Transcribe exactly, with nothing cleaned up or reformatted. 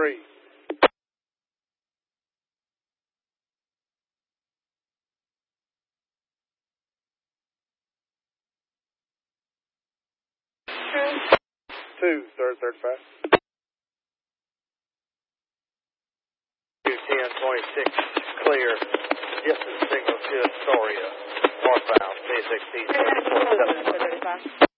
three. Two, third, thirty-five. Two, ten, twenty-six, clear. Distance signal to Astoria. Northbound, K six T, seven four seven.